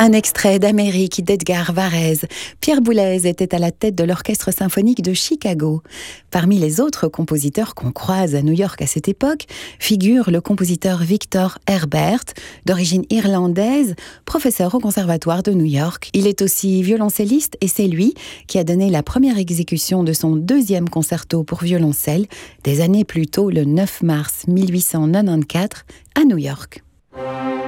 Un extrait d'Amérique d'Edgar Varèse. Pierre Boulez était à la tête de l'Orchestre symphonique de Chicago. Parmi les autres compositeurs qu'on croise à New York à cette époque, figure le compositeur Victor Herbert, d'origine irlandaise, professeur au Conservatoire de New York. Il est aussi violoncelliste et c'est lui qui a donné la première exécution de son deuxième concerto pour violoncelle des années plus tôt, le 9 mars 1894, à New York.